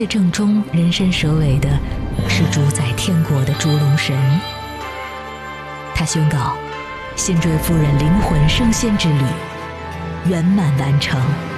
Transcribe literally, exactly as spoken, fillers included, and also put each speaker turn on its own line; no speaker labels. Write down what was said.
正中人身蛇尾的是主宰天国的猪龙神。他宣告，辛坠夫人灵魂升仙之旅圆满完成。